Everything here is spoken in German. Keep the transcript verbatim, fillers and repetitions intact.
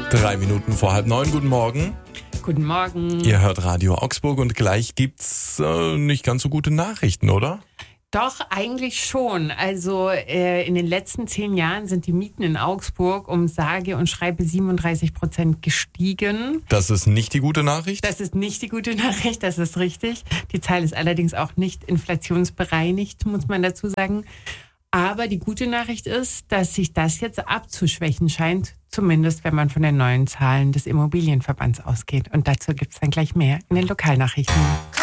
Drei Minuten vor halb neun. Guten Morgen. Guten Morgen. Ihr hört Radio Augsburg und gleich gibt's äh, nicht ganz so gute Nachrichten, oder? Doch, eigentlich schon. Also äh, in den letzten zehn Jahren sind die Mieten in Augsburg um sage und schreibe siebenunddreißig Prozent gestiegen. Das ist nicht die gute Nachricht? Das ist nicht die gute Nachricht, das ist richtig. Die Zahl ist allerdings auch nicht inflationsbereinigt, muss man dazu sagen. Aber die gute Nachricht ist, dass sich das jetzt abzuschwächen scheint, zumindest wenn man von den neuen Zahlen des Immobilienverbands ausgeht. Und dazu gibt's dann gleich mehr in den Lokalnachrichten.